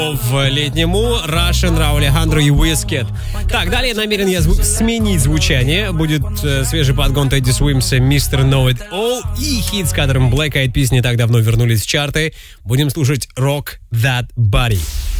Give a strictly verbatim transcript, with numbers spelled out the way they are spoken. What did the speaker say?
в летнему Russian, Рау Алехандро и Wizkid. Так, далее намерен я зву- сменить звучание. Будет э, свежий подгон Тедди Суимса мистер Know It All и хит, с которым Black Eyed Peas не так давно вернулись в чарты. Будем слушать Rock That Body.